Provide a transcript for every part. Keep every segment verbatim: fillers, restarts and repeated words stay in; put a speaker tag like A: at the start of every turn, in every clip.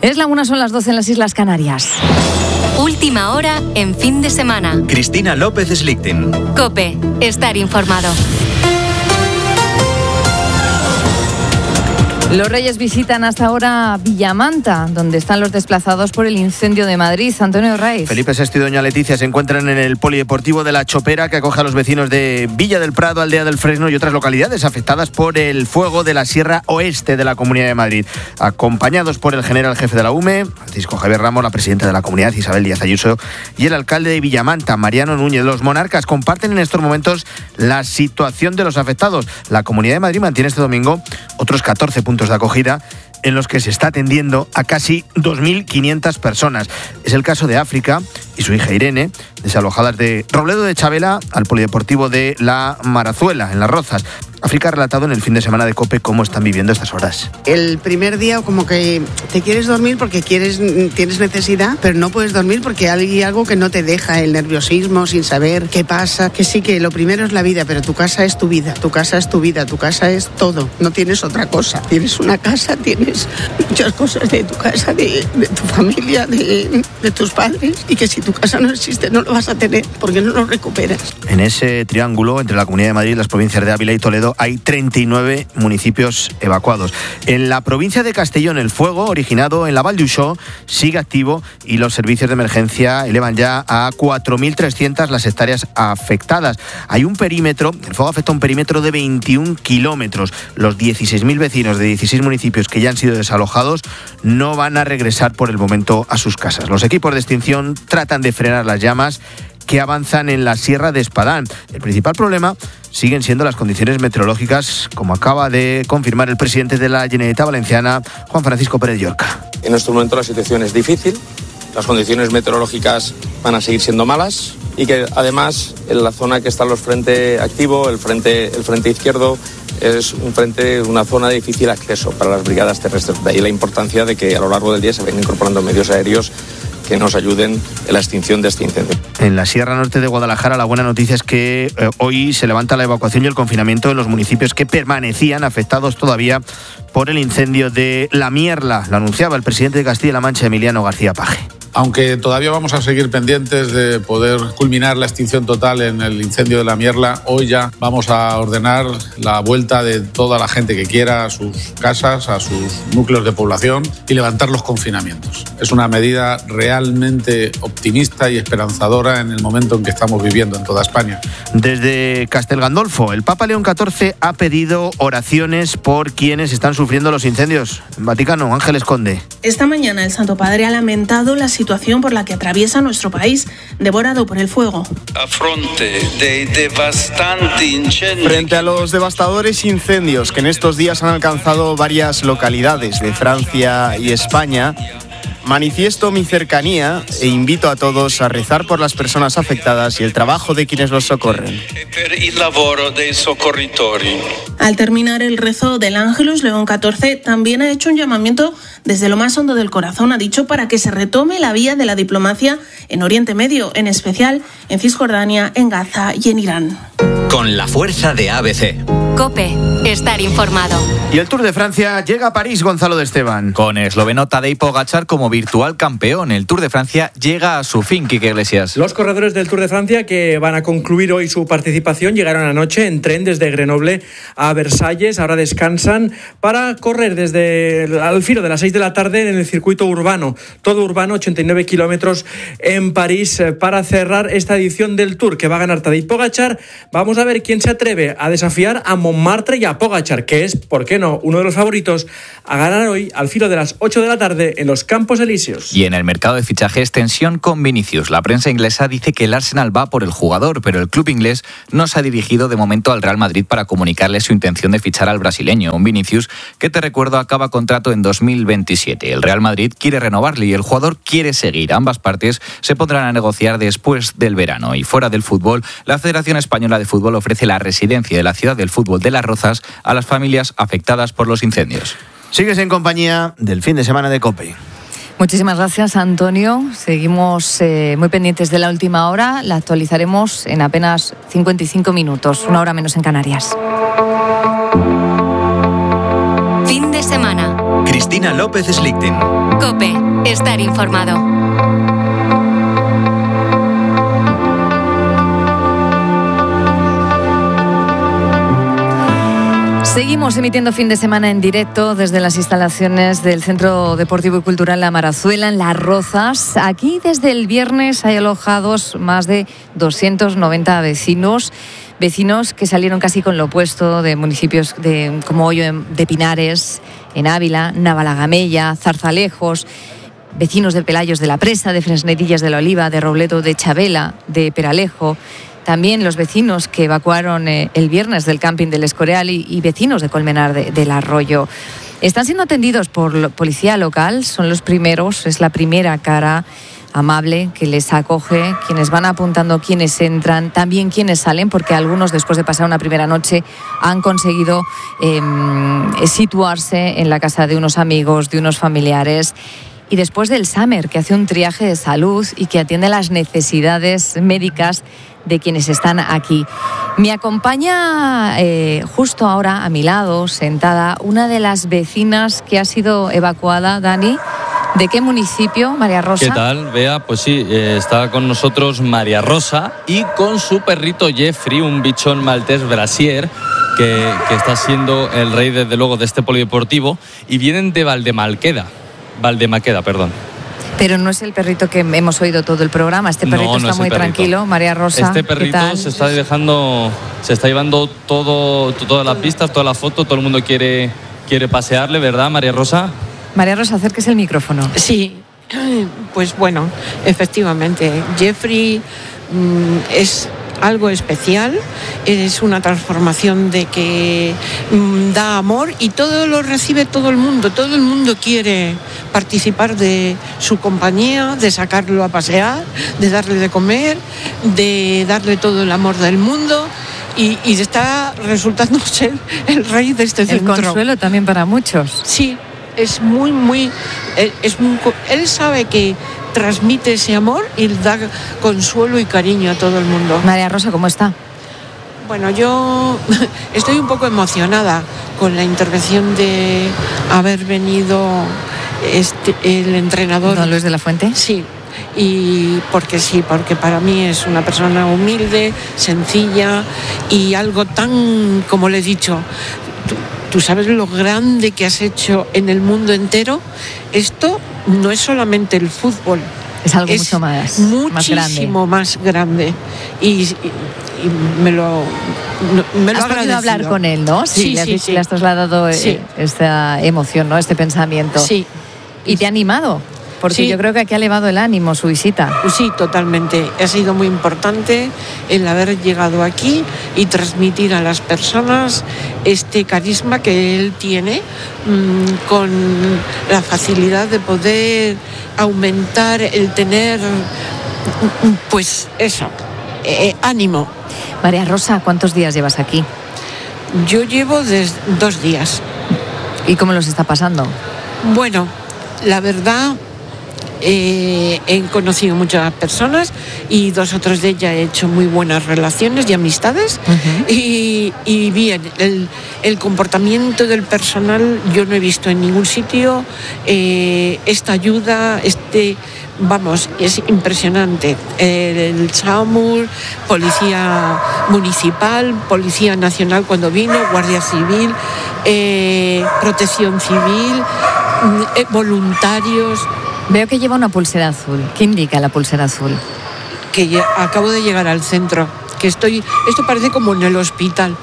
A: Es la una, son las doce en las Islas Canarias.
B: Última hora en fin de semana.
C: Cristina López Slichting.
B: COPE. Estar informado.
A: Los Reyes visitan hasta ahora Villamanta, donde están los desplazados por el incendio de Madrid. Antonio Raiz.
D: Felipe sexto y doña Leticia se encuentran en el polideportivo de La Chopera, que acoge a los vecinos de Villa del Prado, Aldea del Fresno y otras localidades afectadas por el fuego de la Sierra Oeste de la Comunidad de Madrid. Acompañados por el general jefe de la U M E, Francisco Javier Ramos, la presidenta de la comunidad, Isabel Díaz Ayuso, y el alcalde de Villamanta, Mariano Núñez. Los monarcas comparten en estos momentos la situación de los afectados. La Comunidad de Madrid mantiene este domingo otros catorce puntos de acogida en los que se está atendiendo a casi dos mil quinientas personas. Es el caso de África y su hija Irene, desalojadas de Robledo de Chavela al polideportivo de La Marazuela, en Las Rozas. África ha relatado en el fin de semana de COPE cómo están viviendo estas horas.
E: El primer día como que te quieres dormir porque quieres, tienes necesidad, pero no puedes dormir porque hay algo que no te deja, el nerviosismo, sin saber qué pasa. Que sí, que lo primero es la vida, pero tu casa es tu vida, tu casa es tu vida, tu casa es todo. No tienes otra cosa. Tienes una casa, tienes muchas cosas de tu casa, de, de tu familia, de, de tus padres, y que si tu casa no existe no lo vas a tener porque no lo recuperas.
D: En ese triángulo entre la Comunidad de Madrid, las provincias de Ávila y Toledo, hay treinta y nueve municipios evacuados. En la provincia de Castellón, el fuego originado en la Val d'Uixó sigue activo y los servicios de emergencia elevan ya a cuatro mil trescientas las hectáreas afectadas. Hay un perímetro, el fuego afecta a un perímetro de veintiún kilómetros. Los dieciséis mil vecinos de dieciséis municipios que ya han sido desalojados no van a regresar por el momento a sus casas. Los equipos de extinción tratan de frenar las llamas que avanzan en la Sierra de Espadán. El principal problema siguen siendo las condiciones meteorológicas, como acaba de confirmar el presidente de la Generalitat Valenciana, Juan Francisco Pérez Llorca.
F: En este momento la situación es difícil, las condiciones meteorológicas van a seguir siendo malas y que además en la zona que está los frente activo, el frente, el frente izquierdo, es un frente, una zona de difícil acceso para las brigadas terrestres. De ahí la importancia de que a lo largo del día se vayan incorporando medios aéreos que nos ayuden en la extinción de este incendio.
D: En la Sierra Norte de Guadalajara, la buena noticia es que eh, hoy se levanta la evacuación y el confinamiento en los municipios que permanecían afectados todavía por el incendio de La Mierla. Lo anunciaba el presidente de Castilla-La Mancha, Emiliano García Paje.
G: Aunque todavía vamos a seguir pendientes de poder culminar la extinción total en el incendio de La Mierla, hoy ya vamos a ordenar la vuelta de toda la gente que quiera a sus casas, a sus núcleos de población y levantar los confinamientos. Es una medida realmente optimista y esperanzadora en el momento en que estamos viviendo en toda España.
D: Desde Castel Gandolfo, el Papa León catorce ha pedido oraciones por quienes están sufriendo los incendios. En Vaticano, Ángeles Conde.
H: Esta mañana el Santo Padre ha lamentado la situación por la que atraviesa nuestro país, devorado por el fuego.
I: Frente a los devastadores incendios que en estos días han alcanzado varias localidades de Francia y España, manifiesto mi cercanía e invito a todos a rezar por las personas afectadas y el trabajo de quienes los socorren.
H: Al terminar el rezo del Ángelus, León catorce también ha hecho un llamamiento desde lo más hondo del corazón, ha dicho, para que se retome la vía de la diplomacia en Oriente Medio, en especial en Cisjordania, en Gaza y en Irán.
C: Con la fuerza de A B C.
B: COPE. Estar informado.
D: Y el Tour de Francia llega a París, Gonzalo de Esteban.
J: Con esloveno Tadej Pogačar como virtual campeón, el Tour de Francia llega a su fin, Quique Iglesias.
K: Los corredores del Tour de Francia, que van a concluir hoy su participación, llegaron anoche en tren desde Grenoble a Versalles. Ahora descansan para correr desde el, al filo de las seis de la tarde en el circuito urbano. Todo urbano, ochenta y nueve kilómetros en París, para cerrar esta edición del Tour que va a ganar Tadej Pogačar. Vamos a ver quién se atreve a desafiar a Montmartre y a Pogačar, que es, ¿por qué no?, uno de los favoritos a ganar hoy al filo de las ocho de la tarde en los Campos Elíseos.
J: Y en el mercado de fichajes, tensión con Vinicius. La prensa inglesa dice que el Arsenal va por el jugador, pero el club inglés no se ha dirigido de momento al Real Madrid para comunicarle su intención de fichar al brasileño, un Vinicius que, te recuerdo, acaba contrato en dos mil veintisiete. El Real Madrid quiere renovarle y el jugador quiere seguir. Ambas partes se pondrán a negociar después del verano. Y fuera del fútbol, la Federación Española de Fútbol ofrece la residencia de la ciudad del fútbol de Las Rozas a las familias afectadas por los incendios.
D: Sigues en compañía del fin de semana de COPE.
A: Muchísimas gracias, Antonio. Seguimos eh, muy pendientes de la última hora. La actualizaremos en apenas cincuenta y cinco minutos, una hora menos en Canarias.
B: Fin de semana.
C: Cristina López Slichting.
B: COPE. Estar informado.
A: Seguimos emitiendo fin de semana en directo desde las instalaciones del Centro Deportivo y Cultural La Marazuela, en Las Rozas. Aquí desde el viernes hay alojados más de doscientos noventa vecinos, vecinos que salieron casi con lo opuesto de municipios de, como Hoyo de Pinares, en Ávila, Navalagamella, Zarzalejos, vecinos de Pelayos de la Presa, de Fresnedillas de la Oliva, de Robledo de Chabela, de Peralejo. También los vecinos que evacuaron eh, el viernes del camping del Escorial y, y vecinos de Colmenar de, del Arroyo. Están siendo atendidos por la policía local, son los primeros, es la primera cara amable que les acoge, quienes van apuntando quienes entran, también quienes salen, porque algunos después de pasar una primera noche han conseguido eh, situarse en la casa de unos amigos, de unos familiares. Y después del SAMER, que hace un triaje de salud y que atiende las necesidades médicas de quienes están aquí. Me acompaña eh, justo ahora a mi lado, sentada, una de las vecinas que ha sido evacuada, Dani. ¿De qué municipio, María Rosa?
L: ¿Qué tal, Bea? Pues sí, eh, está con nosotros María Rosa y con su perrito Jeffrey, un bichón maltés brasier, que, que está siendo el rey, desde luego, de este polideportivo, y vienen de Valdemalqueda. Valdemaqueda, perdón.
A: Pero no es el perrito que hemos oído todo el programa. Este perrito no, no está muy tranquilo. María Rosa,
L: este perrito se está dejando, se está llevando todo, todas las pistas, todas las fotos. Todo el mundo quiere, quiere pasearle, ¿verdad, María Rosa?
A: María Rosa, acérquese el micrófono.
M: Sí, pues bueno, efectivamente, Jeffrey mmm, es algo especial, es una transformación de que mmm, da amor y todo lo recibe todo el mundo, todo el mundo quiere participar de su compañía, de sacarlo a pasear, de darle de comer, de darle todo el amor del mundo. Y, y está resultando ser el rey de este centro.
A: El consuelo también para muchos.
M: Sí, es muy, muy... Es muy él sabe que transmite ese amor y da consuelo y cariño a todo el mundo.
A: María Rosa, ¿cómo está?
M: Bueno, yo estoy un poco emocionada con la intervención de haber venido este, el entrenador.
A: ¿Don Luis de la Fuente?
M: Sí. Y porque sí, porque para mí es una persona humilde, sencilla y algo tan, como le he dicho, tú, tú sabes lo grande que has hecho en el mundo entero. Esto no es solamente el fútbol.
A: Es algo es mucho más,
M: muchísimo más grande. Más grande. Y, y, y me lo, me lo
A: has podido hablar con él, ¿no? Sí,
M: sí,
A: le has,
M: sí, sí.
A: Le has trasladado sí. esta emoción, ¿no? Este pensamiento.
M: Sí.
A: ¿Y te ha animado? Porque sí. Yo creo que aquí ha elevado el ánimo su visita.
M: Sí, totalmente. Ha sido muy importante el haber llegado aquí y transmitir a las personas este carisma que él tiene, mmm, con la facilidad de poder aumentar el tener, pues eso, eh, ánimo.
A: María Rosa, ¿cuántos días llevas aquí?
M: Yo llevo des, dos días.
A: ¿Y cómo los está pasando?
M: Bueno, la verdad... Eh, he conocido muchas personas y dos o tres de ellas he hecho muy buenas relaciones y amistades. Uh-huh. y, y bien, el, el comportamiento del personal yo no he visto en ningún sitio. Eh, esta ayuda, este, vamos, es impresionante. El, el SAMUR, Policía Municipal, Policía Nacional cuando vino, Guardia Civil, eh, Protección Civil, eh, voluntarios.
A: Veo que lleva una pulsera azul. ¿Qué indica la pulsera azul?
M: Que ya, acabo de llegar al centro, que estoy... Esto parece como en el hospital.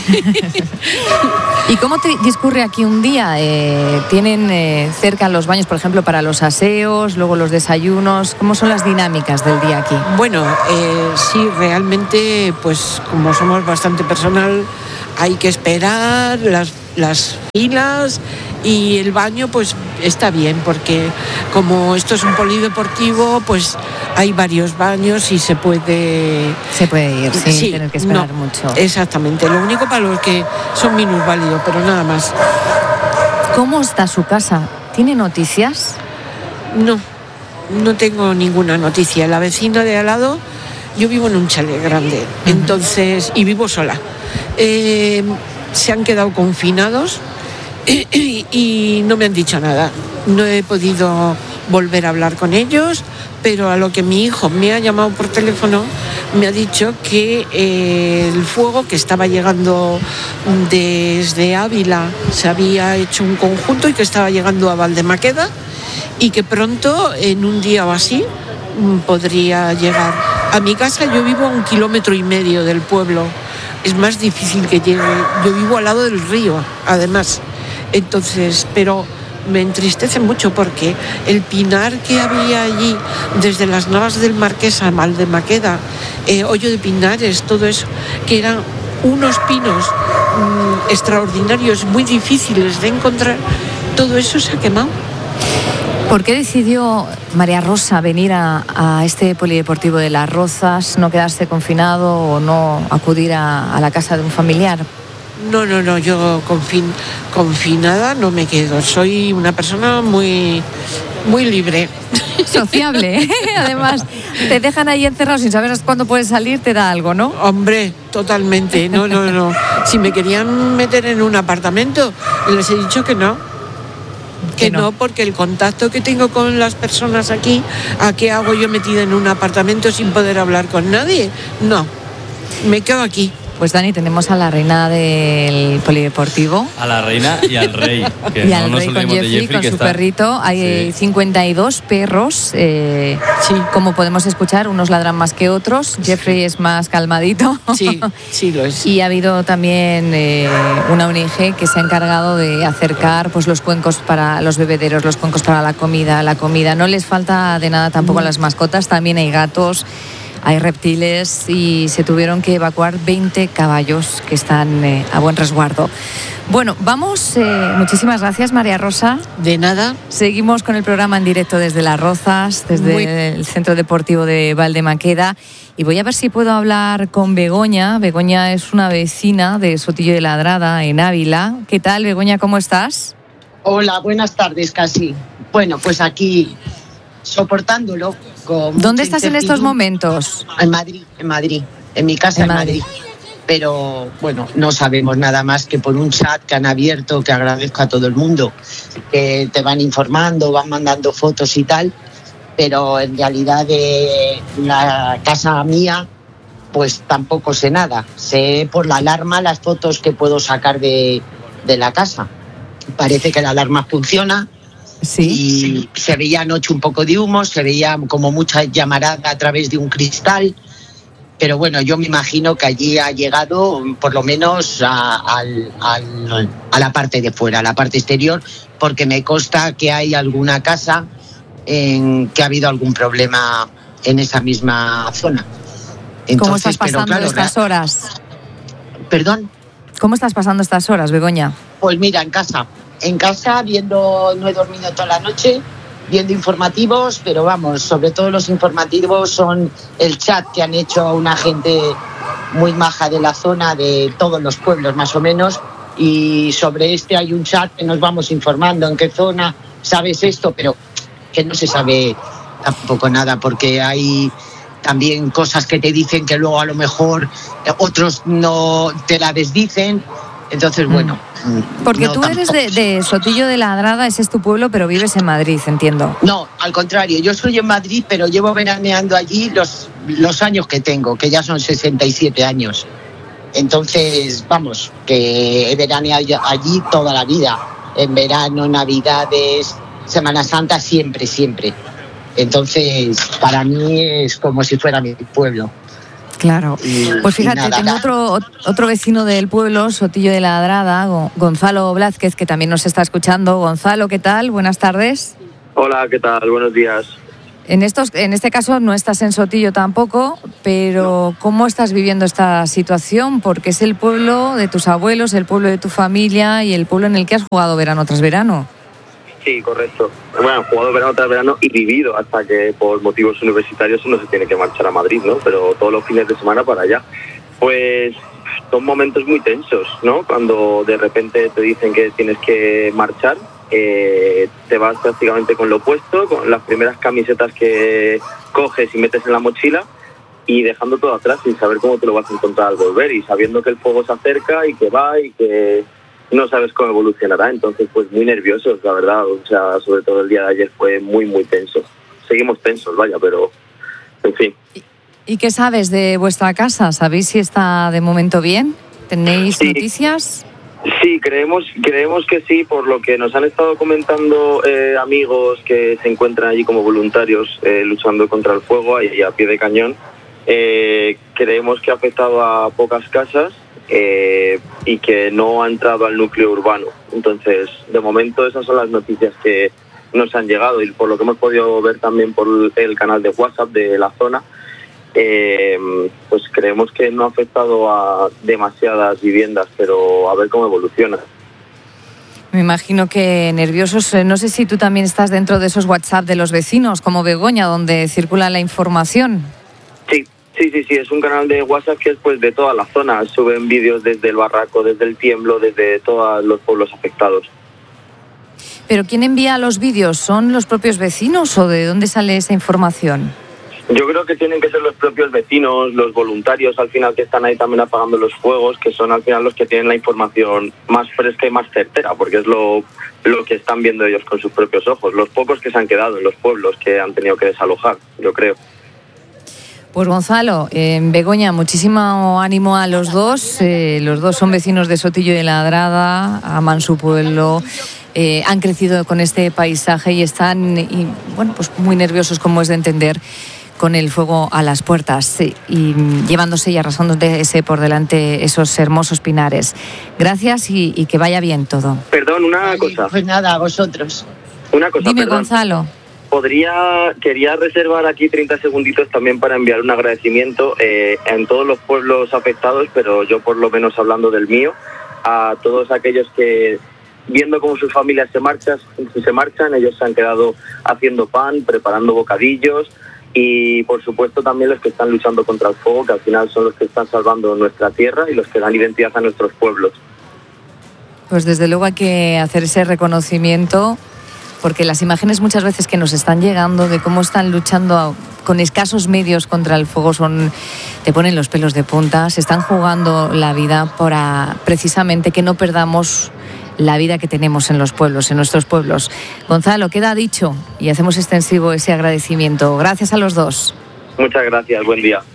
A: ¿Y cómo te discurre aquí un día? Eh, ¿Tienen eh, cerca los baños, por ejemplo, para los aseos, luego los desayunos? ¿Cómo son las dinámicas del día aquí?
M: Bueno, eh, sí, realmente, pues como somos bastante personal, hay que esperar las, las filas y el baño pues está bien, porque como esto es un polideportivo, pues hay varios baños y se puede...
A: Se puede ir sin
M: sí,
A: tener que esperar
M: no,
A: mucho.
M: Exactamente, lo único para los que son minusválidos, pero nada más.
A: ¿Cómo está su casa? ¿Tiene noticias?
M: No, no tengo ninguna noticia. La vecina de al lado, yo vivo en un chalet grande, uh-huh. entonces, y vivo sola. Eh, se han quedado confinados y, y no me han dicho nada. No he podido volver a hablar con ellos, pero a lo que mi hijo me ha llamado por teléfono, me ha dicho que eh, el fuego que estaba llegando desde Ávila se había hecho un conjunto y que estaba llegando a Valdemaqueda y que pronto, en un día o así, podría llegar. A mi casa yo vivo a un kilómetro y medio del pueblo. Es más difícil que llegue. Yo vivo al lado del río, además. Entonces, pero me entristece mucho porque el pinar que había allí, desde las Navas del Marqués a Valdemaqueda, eh, Hoyo de Pinares, todo eso, que eran unos pinos mmm, extraordinarios, muy difíciles de encontrar, todo eso se ha quemado.
A: ¿Por qué decidió María Rosa venir a, a este polideportivo de Las Rozas, no quedarse confinado o no acudir a, a la casa de un familiar?
M: No, no, no, yo confin, confinada no me quedo. Soy una persona muy, muy libre.
A: Sociable, ¿eh? Además, te dejan ahí encerrado sin saber cuándo puedes salir, te da algo, ¿no?
M: Hombre, totalmente. No, no, no. Si me querían meter en un apartamento, les he dicho que no. Que no. no, porque el contacto que tengo con las personas aquí, ¿a qué hago yo metida en un apartamento sin poder hablar con nadie? No, me quedo aquí.
A: Pues Dani, tenemos a la reina del polideportivo.
L: A la reina y al rey. Que
A: y
L: no
A: al
L: nos
A: rey con
L: olvidemos
A: Jeffrey,
L: de Jeffrey,
A: con
L: que
A: su
L: está...
A: perrito. Hay
L: sí.
A: cincuenta y dos perros. Eh,
M: sí.
A: Como podemos escuchar, unos ladran más que otros. Jeffrey sí. es más calmadito.
M: Sí, sí lo es.
A: Y ha habido también eh, una O N G que se ha encargado de acercar pues, los cuencos para los bebederos, los cuencos para la comida. La comida no les falta de nada tampoco a las mascotas. También hay gatos. Hay reptiles y se tuvieron que evacuar veinte caballos que están eh, a buen resguardo. Bueno, vamos, eh, muchísimas gracias María Rosa.
M: De nada.
A: Seguimos con el programa en directo desde Las Rozas, desde Muy... el Centro Deportivo de Valdemaqueda. Y voy a ver si puedo hablar con Begoña. Begoña es una vecina de Sotillo de Ladrada, en Ávila. ¿Qué tal, Begoña? ¿Cómo estás?
N: Hola, buenas tardes casi. Bueno, pues aquí soportándolo.
A: ¿Dónde estás en estos momentos?
N: En Madrid, en Madrid, en mi casa en, en Madrid. Madrid. Pero bueno, no sabemos nada más que por un chat que han abierto, que agradezco a todo el mundo, que te van informando, van mandando fotos y tal, pero en realidad de la casa mía, pues tampoco sé nada. Sé por la alarma las fotos que puedo sacar de, de la casa. Parece que la alarma funciona.
A: Sí.
N: Y se veía anoche un poco de humo, se veía como mucha llamarada a través de un cristal, pero bueno, yo me imagino que allí ha llegado por lo menos a, a, a, a la parte de fuera, a la parte exterior, porque me consta que hay alguna casa en que ha habido algún problema en esa misma zona.
A: Entonces, ¿cómo estás pasando pero, claro, estas horas?
N: ¿Perdón?
A: ¿Cómo estás pasando estas horas, Begoña?
N: Pues mira, en casa. En casa, viendo, no he dormido toda la noche, viendo informativos, pero vamos, sobre todo los informativos son el chat que han hecho una gente muy maja de la zona, de todos los pueblos más o menos, y sobre este hay un chat que nos vamos informando en qué zona, sabes esto, pero que no se sabe tampoco nada, porque hay también cosas que te dicen que luego a lo mejor otros no te la desdicen. Entonces, bueno...
A: Porque
N: no,
A: tú eres de, de Sotillo de Ladrada, ese es tu pueblo, pero vives en Madrid, entiendo.
N: No, al contrario, yo soy en Madrid, pero llevo veraneando allí los, los años que tengo, que ya son sesenta y siete años. Entonces, vamos, que he veraneado allí toda la vida. En verano, Navidades, Semana Santa, siempre, siempre. Entonces, para mí es como si fuera mi pueblo.
A: Claro, pues fíjate, nada, tengo otro, otro vecino del pueblo, Sotillo de Ladrada, Gonzalo Blázquez, que también nos está escuchando. Gonzalo, ¿qué tal? Buenas tardes.
O: Hola, ¿qué tal? Buenos días.
A: En, estos, en este caso no estás en Sotillo tampoco, pero no. ¿Cómo estás viviendo esta situación? Porque es el pueblo de tus abuelos, el pueblo de tu familia y el pueblo en el que has jugado verano tras verano.
O: Sí, correcto. Bueno, jugado verano tras verano y vivido hasta que por motivos universitarios uno se tiene que marchar a Madrid, ¿no? Pero todos los fines de semana para allá. Pues son momentos muy tensos, ¿no? Cuando de repente te dicen que tienes que marchar, eh, te vas prácticamente con lo opuesto, con las primeras camisetas que coges y metes en la mochila y dejando todo atrás sin saber cómo te lo vas a encontrar al volver y sabiendo que el fuego se acerca y que va y que... no sabes cómo evolucionará, entonces pues muy nerviosos, la verdad, o sea, sobre todo el día de ayer fue muy, muy tenso. Seguimos tensos, vaya, pero en fin.
A: ¿Y qué sabes de vuestra casa? ¿Sabéis si está de momento bien? ¿Tenéis
O: Sí.
A: noticias?
O: Sí, creemos, creemos que sí, por lo que nos han estado comentando eh, amigos que se encuentran allí como voluntarios eh, luchando contra el fuego y a pie de cañón. Eh, creemos que ha afectado a pocas casas eh, y que no ha entrado al núcleo urbano. Entonces, de momento esas son las noticias que nos han llegado y por lo que hemos podido ver también por el canal de WhatsApp de la zona. Eh, pues creemos que no ha afectado a demasiadas viviendas, pero a ver cómo evoluciona.
A: Me imagino que nerviosos. No sé si tú también estás dentro de esos WhatsApp de los vecinos, como Begoña, donde circula la información.
O: Sí, sí, sí, sí, es un canal de WhatsApp que es pues de toda la zona. Suben vídeos desde el barraco, desde el tiemblo, desde todos los pueblos afectados.
A: ¿Pero quién envía los vídeos? ¿Son los propios vecinos o de dónde sale esa información?
O: Yo creo que tienen que ser los propios vecinos, los voluntarios al final que están ahí también apagando los fuegos, que son al final los que tienen la información más fresca y más certera, porque es lo, lo que están viendo ellos con sus propios ojos, los pocos que se han quedado en los pueblos que han tenido que desalojar, yo creo.
A: Pues Gonzalo, eh, Begoña, muchísimo ánimo a los dos. Eh, los dos son vecinos de Sotillo de Ladrada, aman su pueblo, eh, han crecido con este paisaje y están y, bueno, pues muy nerviosos, como es de entender, con el fuego a las puertas sí, y llevándose y arrasándose por delante esos hermosos pinares. Gracias y, y que vaya bien todo.
O: Perdón, una
N: Vale,
O: cosa.
N: Pues nada, a vosotros.
O: Una cosa,
A: Dime,
O: perdón.
A: Gonzalo.
O: Podría, quería reservar aquí treinta segunditos también para enviar un agradecimiento eh, en todos los pueblos afectados, pero yo por lo menos hablando del mío, a todos aquellos que viendo cómo sus familias se marchan, se marchan, ellos se han quedado haciendo pan, preparando bocadillos y por supuesto también los que están luchando contra el fuego, que al final son los que están salvando nuestra tierra y los que dan identidad a nuestros pueblos.
A: Pues desde luego hay que hacer ese reconocimiento, porque las imágenes muchas veces que nos están llegando de cómo están luchando a, con escasos medios contra el fuego son, te ponen los pelos de punta, se están jugando la vida para precisamente que no perdamos la vida que tenemos en los pueblos, en nuestros pueblos. Gonzalo, queda dicho y hacemos extensivo ese agradecimiento. Gracias a los dos.
O: Muchas gracias, buen día.